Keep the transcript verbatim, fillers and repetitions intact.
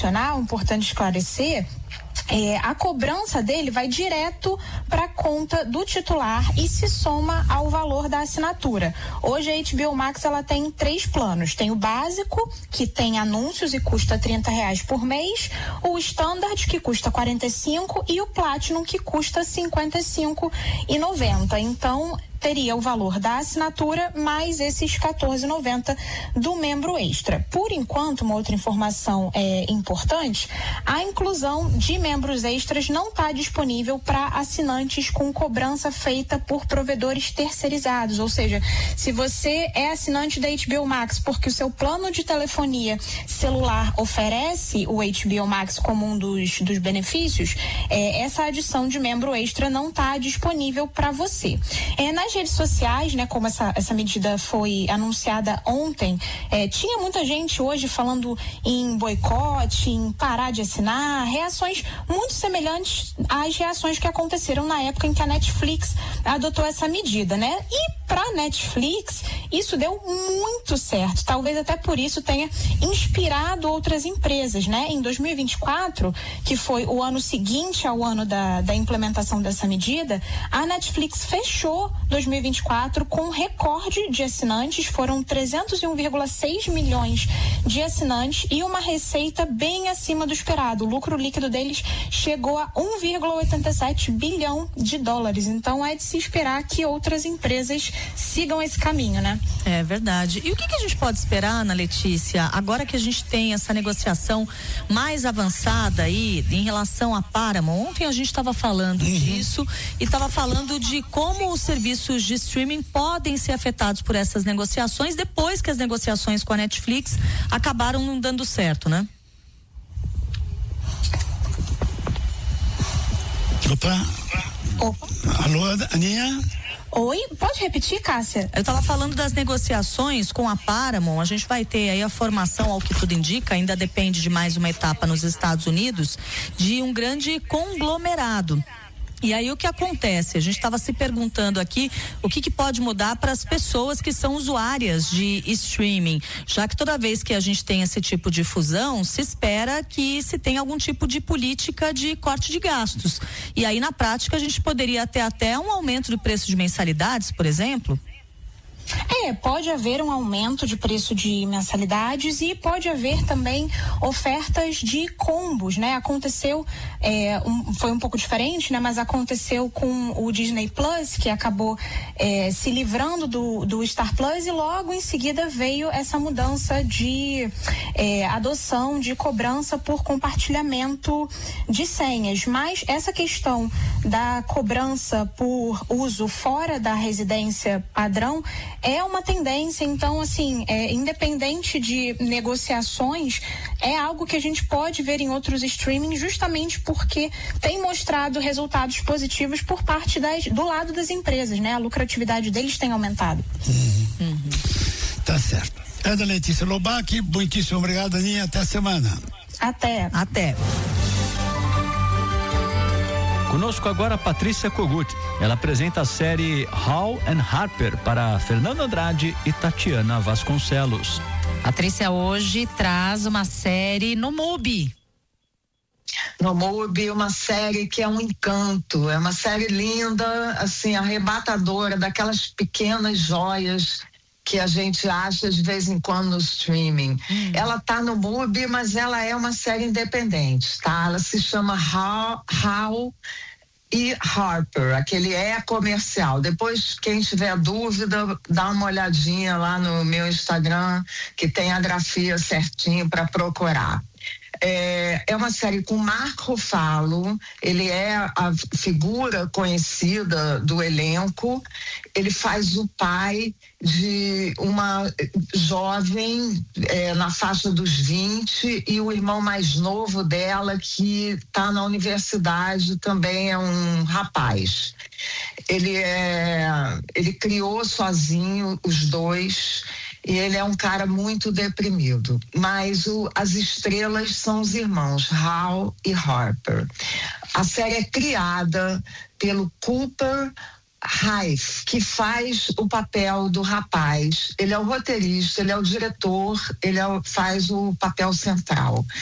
Importante esclarecer, é, a cobrança dele vai direto para a conta do titular e se soma ao valor da assinatura. Hoje a H B O Max ela tem três planos. Tem o básico, que tem anúncios e custa trinta reais por mês, o Standard, que custa quarenta e cinco, e o Platinum, que custa cinquenta e cinco reais e noventa centavos. Então, teria o valor da assinatura mais esses quatorze reais e noventa centavos do membro extra. Por enquanto, uma outra informação é, importante, a inclusão de membros extras não está disponível para assinantes com cobrança feita por provedores terceirizados, ou seja, se você é assinante da H B O Max porque o seu plano de telefonia celular oferece o H B O Max como um dos, dos benefícios, é, essa adição de membro extra não está disponível para você. É, nas redes sociais, né, como essa, essa medida foi anunciada ontem, é, tinha muita gente hoje falando em boicote, em parar de assinar, reações muito semelhantes às reações que aconteceram na época em que a Netflix adotou essa medida, né? E para Netflix, isso deu muito certo, talvez até por isso tenha inspirado outras empresas, né? Em dois mil e vinte e quatro, que foi o ano seguinte ao ano da, da implementação dessa medida, a Netflix fechou dois mil e vinte e quatro com um recorde de assinantes, foram trezentos e um vírgula seis milhões de assinantes e uma receita bem acima do esperado. O lucro líquido deles chegou a um vírgula oitenta e sete bilhão de dólares. Então é de se esperar que outras empresas sigam esse caminho, né? É verdade. E o que, que a gente pode esperar, Ana Letícia, agora que a gente tem essa negociação mais avançada aí em relação à Paramount? Ontem a gente estava falando uhum. disso e estava falando de como os serviços de streaming podem ser afetados por essas negociações depois que as negociações com a Netflix acabaram não dando certo, né? Opa. Opa. Alô, Aninha? Oi, pode repetir, Cássia? Eu estava falando das negociações com a Paramount. A gente vai ter aí a formação, ao que tudo indica, ainda depende de mais uma etapa nos Estados Unidos, de um grande conglomerado. E aí o que acontece? A gente estava se perguntando aqui o que, que pode mudar para as pessoas que são usuárias de streaming, já que toda vez que a gente tem esse tipo de fusão, se espera que se tenha algum tipo de política de corte de gastos. E aí na prática a gente poderia ter até um aumento do preço de mensalidades, por exemplo? É, pode haver um aumento de preço de mensalidades e pode haver também ofertas de combos, né? Aconteceu, é, um, foi um pouco diferente, né? Mas aconteceu com o Disney Plus, que acabou é, se livrando do, do Star Plus e logo em seguida veio essa mudança de é, adoção de cobrança por compartilhamento de senhas. Mas essa questão da cobrança por uso fora da residência padrão é uma tendência, então, assim, é, independente de negociações, é algo que a gente pode ver em outros streamings justamente porque tem mostrado resultados positivos por parte das, do lado das empresas, né? A lucratividade deles tem aumentado. Uhum. Uhum. Tá certo. Ana Letícia Lobac, muitíssimo obrigado, Aninha, até a semana. Até. Até. Conosco agora a Patrícia Kogut. Ela apresenta a série Hal and Harper para Fernando Andrade e Tatiana Vasconcelos. Patrícia hoje traz uma série no MUBI. No MUBI, uma série que é um encanto, é uma série linda, assim, arrebatadora, daquelas pequenas joias que a gente acha de vez em quando no streaming. Hum. Ela tá no MUBI, mas ela é uma série independente, tá? Ela se chama Hal, Hal e Harper, aquele é comercial. Depois, quem tiver dúvida, dá uma olhadinha lá no meu Instagram, que tem a grafia certinho para procurar. É, é uma série com Mark Ruffalo, ele é a figura conhecida do elenco, ele faz o pai de uma jovem é, na faixa dos vinte e o irmão mais novo dela que está na universidade também é um rapaz. Ele é, ele criou sozinho os dois e ele é um cara muito deprimido, mas o, as estrelas são os irmãos Hal e Harper. A série é criada pelo Cooper Raiff, que faz o papel do rapaz. Ele é o roteirista, ele é o diretor, ele é o, faz o papel central.